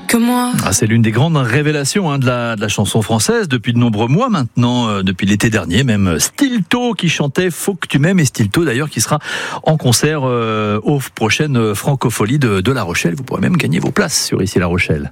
que moi. C'est l'une des grandes révélations de la chanson française depuis de nombreux mois maintenant, depuis l'été dernier même. Stilto qui chantait Faut que tu m'aimes, et Stilto d'ailleurs qui sera en concert aux prochaines Francopholies de La Rochelle. Vous pourrez même gagner vos places sur Ici La Rochelle.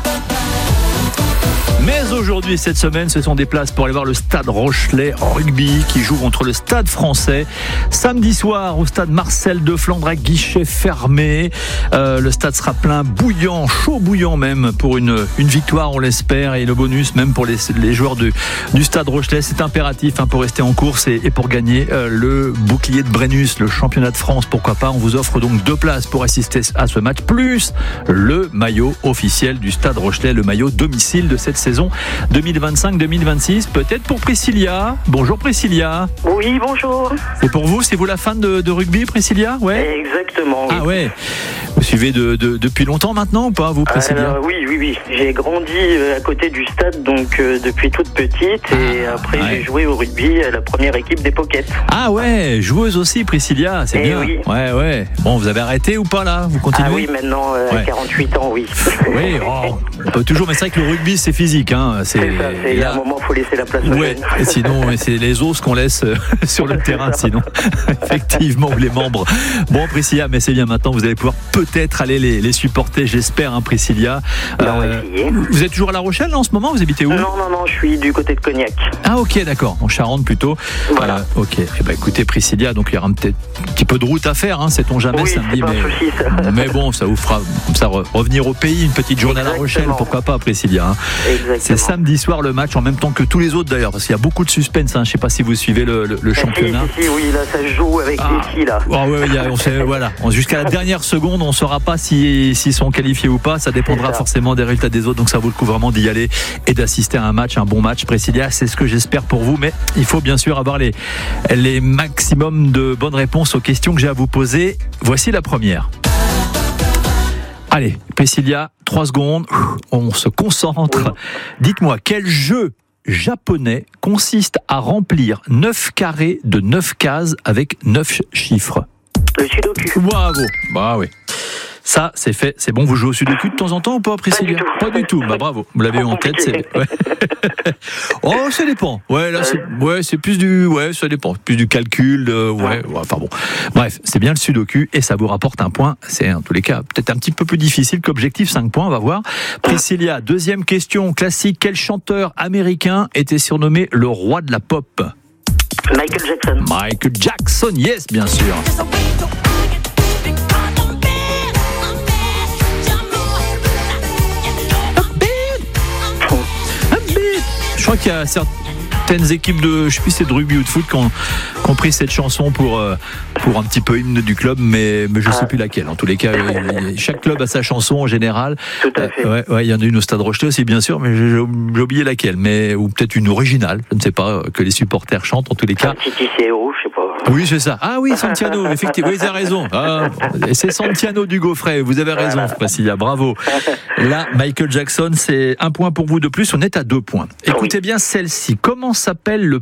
Mais aujourd'hui, cette semaine, ce sont des places pour aller voir le Stade Rochelais en rugby qui joue contre le Stade Français. Samedi soir, au Stade Marcel de Flandre à guichet fermé. Le stade sera plein, bouillant, chaud bouillant même, pour une victoire, on l'espère. Et le bonus, même pour les joueurs du Stade Rochelais, c'est impératif pour rester en course et pour gagner le bouclier de Brennus, le championnat de France, pourquoi pas. On vous offre donc 2 places pour assister à ce match, plus le maillot officiel du Stade Rochelais, le maillot domicile de cette saison 2025-2026, peut-être pour Priscilla. Bonjour Priscilla. Oui, bonjour. C'est pour vous, c'est vous la fan de rugby, Priscilla? Ouais. Exactement. Oui. Ah ouais. Vous suivez depuis longtemps maintenant ou pas, vous, Priscilla? Oui. J'ai grandi à côté du stade, donc depuis toute petite, et après j'ai joué au rugby à la première équipe des Pockets. Ah ouais, joueuse aussi, Priscilla, c'est bien. Oui. Ouais. Bon, vous avez arrêté ou pas là? Vous continuez? Ah oui, maintenant à 48 ans, oui. Oui, on peut toujours, mais c'est vrai que le rugby c'est physique. C'est ça, il y a un moment, il faut laisser la place aux jeunes. Et sinon, c'est les os qu'on laisse sur le terrain, sinon. Effectivement, les membres. Bon, Priscilla, mais c'est bien maintenant, vous allez pouvoir peut-être aller les supporter, j'espère, Priscilla. Vous êtes toujours à La Rochelle en ce moment? Vous habitez où? Non, je suis du côté de Cognac. Ah ok, d'accord, en Charente plutôt. Voilà. Ok, écoutez Priscilla, donc il y aura peut-être un petit peu de route à faire, sait-on jamais samedi. Mais bon, ça vous fera comme ça revenir au pays, une petite journée à La Rochelle, pourquoi pas Priscilla. C'est samedi soir le match, en même temps que tous les autres d'ailleurs, parce qu'il y a beaucoup de suspense. Je ne sais pas si vous suivez le championnat. Oui, là ça se joue avec les filles là. Voilà. Jusqu'à la dernière seconde, on ne saura pas s'ils sont qualifiés ou pas. Ça dépendra forcément des résultats des autres. Donc ça vaut le coup vraiment d'y aller et d'assister à un bon match. Priscilla, c'est ce que j'espère pour vous. Mais il faut bien sûr avoir les maximum de bonnes réponses aux questions que j'ai à vous poser. Voici la première. Allez, Priscilla, 3 secondes, on se concentre. Dites-moi, quel jeu japonais consiste à remplir 9 carrés de 9 cases avec 9 chiffres? Le Sudoku. Bravo. Bah oui. Ça, c'est fait, c'est bon. Vous jouez au Sudoku de temps en temps ou pas, Priscilla? Pas du tout. Bah bravo, vous l'avez eu en tête. Ça dépend. C'est plus ça dépend. Plus du calcul. Enfin bon. Bref, c'est bien le Sudoku et ça vous rapporte un point. C'est en tous les cas peut-être un petit peu plus difficile qu'objectif 5 points. On va voir. Priscilla, deuxième question classique. Quel chanteur américain était surnommé le roi de la pop? Michael Jackson. Michael Jackson, yes, bien sûr. Je crois qu'il y a certaines équipes je sais plus si c'est de rugby ou de foot qui ont pris cette chanson pour un petit peu hymne du club, mais je sais plus laquelle. En tous les cas, chaque club a sa chanson en général. Tout à fait. Il y en a une au Stade Rochelais aussi, bien sûr, mais j'ai oublié laquelle. Ou peut-être une originale, je ne sais pas, que les supporters chantent en tous les cas. Santiano, je sais pas. Oui, c'est ça. Ah oui, Santiano, effectivement, vous avez raison. C'est Santiano du Gaufret, vous avez raison, Priscilla, bravo. Là, Michael Jackson, c'est 1 point pour vous de plus, on est à 2 points. Écoutez bien celle-ci. Comment s'appelle le